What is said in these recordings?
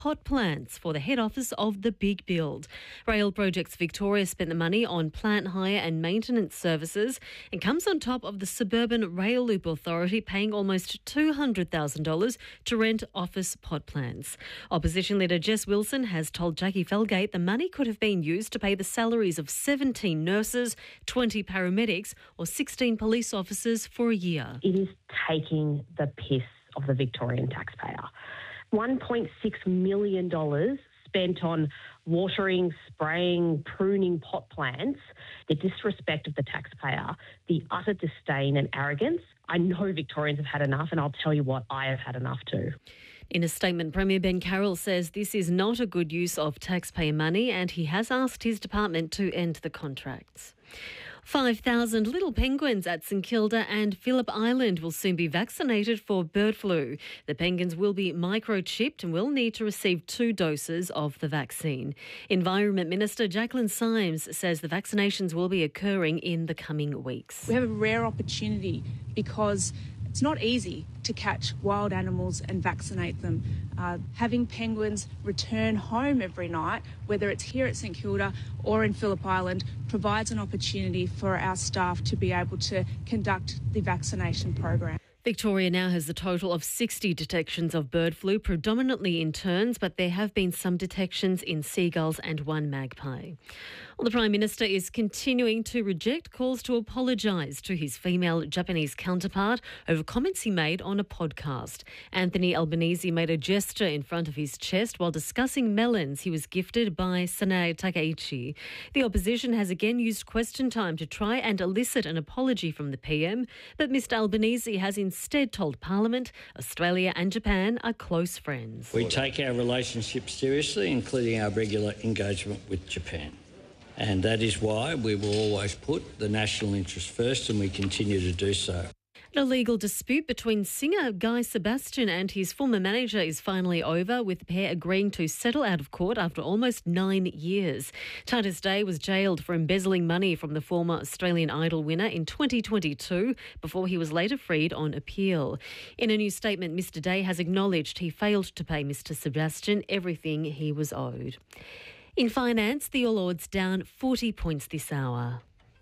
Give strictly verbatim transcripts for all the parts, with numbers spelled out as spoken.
Pot plants for the head office of the Big Build. Rail Projects Victoria spent the money on plant hire and maintenance services and comes on top of the Suburban Rail Loop Authority paying almost two hundred thousand dollars to rent office pot plants. Opposition leader Jess Wilson has told Jackie Felgate the money could have been used to pay the salaries of seventeen nurses, twenty paramedics or sixteen police officers for a year. It is taking the piss of the Victorian taxpayer. one point six million dollars spent on watering, spraying, pruning pot plants, the disrespect of the taxpayer, the utter disdain and arrogance. I know Victorians have had enough, and I'll tell you what, I have had enough too. In a statement, Premier Ben Carroll says this is not a good use of taxpayer money and he has asked his department to end the contracts. five thousand little penguins at St Kilda and Phillip Island will soon be vaccinated for bird flu. The penguins will be microchipped and will need to receive two doses of the vaccine. Environment Minister Jacqueline Symes says the vaccinations will be occurring in the coming weeks. We have a rare opportunity because it's not easy to catch wild animals and vaccinate them. Uh, having penguins return home every night, whether it's here at St Kilda or in Phillip Island, provides an opportunity for our staff to be able to conduct the vaccination program. Victoria now has a total of sixty detections of bird flu, predominantly in terns, but there have been some detections in seagulls and one magpie. Well, the Prime Minister is continuing to reject calls to apologise to his female Japanese counterpart over comments he made on a podcast. Anthony Albanese made a gesture in front of his chest while discussing melons he was gifted by Sanae Takaichi. The opposition has again used question time to try and elicit an apology from the P M, but Mr Albanese has instead told Parliament Australia and Japan are close friends. We take our relationship seriously, including our regular engagement with Japan. And that is why we will always put the national interest first, and we continue to do so. A legal dispute between singer Guy Sebastian and his former manager is finally over, with the pair agreeing to settle out of court after almost nine years. Titus Day was jailed for embezzling money from the former Australian Idol winner in twenty twenty-two before he was later freed on appeal. In a new statement, Mr Day has acknowledged he failed to pay Mr Sebastian everything he was owed. In finance, the All Ords down forty points this hour.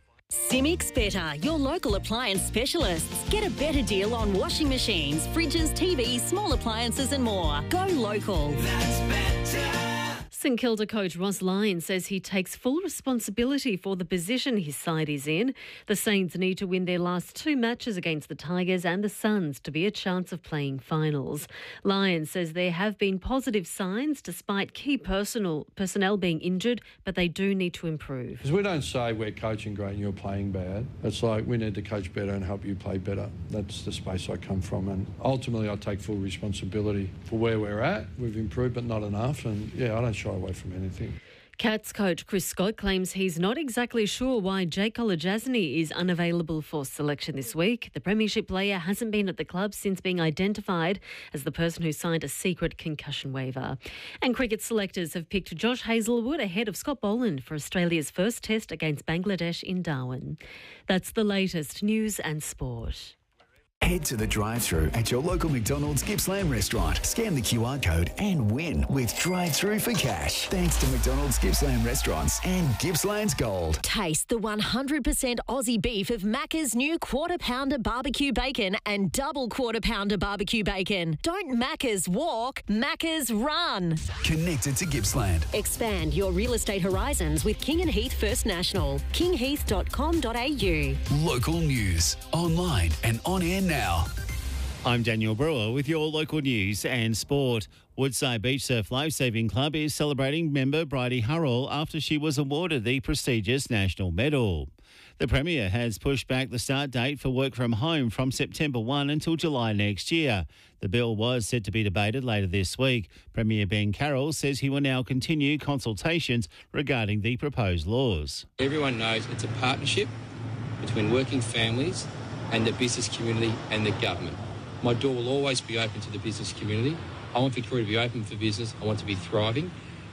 Simics Better, your local appliance specialists. Get a better deal on washing machines, fridges, T Vs, small appliances and more. Go local. That's better. St Kilda coach Ross Lyon says he takes full responsibility for the position his side is in. The Saints need to win their last two matches against the Tigers and the Suns to be a chance of playing finals. Lyon says there have been positive signs despite key personal, personnel being injured, but they do need to improve. Because we don't say we're coaching great and you're playing bad. It's like we need to coach better and help you play better. That's the space I come from, and ultimately I take full responsibility for where we're at. We've improved but not enough, and yeah, I don't shy away from anything. Cats coach Chris Scott claims he's not exactly sure why Jake Kolodjasny is unavailable for selection this week. The Premiership player hasn't been at the club since being identified as the person who signed a secret concussion waiver. And cricket selectors have picked Josh Hazlewood ahead of Scott Boland for Australia's first test against Bangladesh in Darwin. That's the latest news and sport. Head to the drive-thru at your local McDonald's Gippsland restaurant. Scan the Q R code and win with drive-thru for cash. Thanks to McDonald's Gippsland restaurants and Gippsland's Gold. Taste the one hundred percent Aussie beef of Macca's new Quarter Pounder Barbecue Bacon and Double Quarter Pounder Barbecue Bacon. Don't Macca's walk, Macca's run. Connected to Gippsland. Expand your real estate horizons with King and Heath First National. king heath dot com dot a u. Local news, online and on air now. I'm Daniel Brewer with your local news and sport. Woodside Beach Surf Lifesaving Club is celebrating member Bridie Hurrell after she was awarded the prestigious national medal. The Premier has pushed back the start date for work from home from September first until July next year. The bill was set to be debated later this week. Premier Ben Carroll says he will now continue consultations regarding the proposed laws. Everyone knows it's a partnership between working families and the business community and the government. My door will always be open to the business community. I want Victoria to be open for business. I want to be thriving.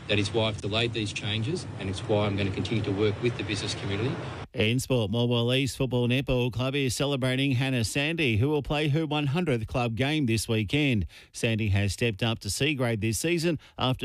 That is why I've delayed these changes, and it's why I'm going to continue to work with the business community. In sport, Morwell East Football Netball Club is celebrating Hannah Sandy, who will play her one hundredth club game this weekend. Sandy has stepped up to C grade this season after